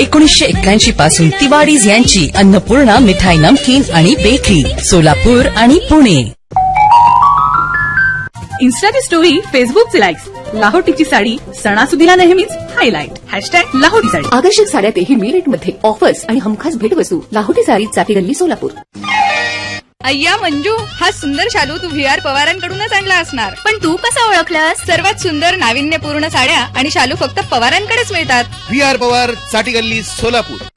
1981 पासून तिवारीज यांची अन्नपूर्णा मिठाई नमकीन आणि बेकरी, सोलापूर आणि पुणे. इन्स्टाची स्टोरी, फेसबुकचे लाईक्स, लाहोटीची साडी सणासुदीला नेहमीच हायलाइट. #लाहोटी साडी. आकर्षक साड्यातही मी रेटमध्ये ऑफर्स आणि हमखास भेटवस्तू. लाहोटी साडी, चाटी गल्ली, सोलापूर. अय्या मंजू, हा सुंदर शालू तू VR पवारांकडूनच आणला असणार. पण तू कसा ओळखलास? सर्वात सुंदर नाविन्यपूर्ण साड्या आणि शालू फक्त पवारांकडेच मिळतात. VR पवार, चाटी गल्ली, सोलापूर.